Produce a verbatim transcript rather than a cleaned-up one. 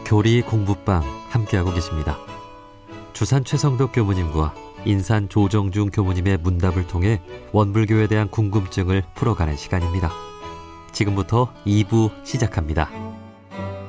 교리 공부방 함께하고 계십니다. 주산 최성덕 교무님과 인산 조정중 교무님의 문답을 통해 원불교에 대한 궁금증을 풀어가는 시간입니다. 지금부터 이 부 시작합니다.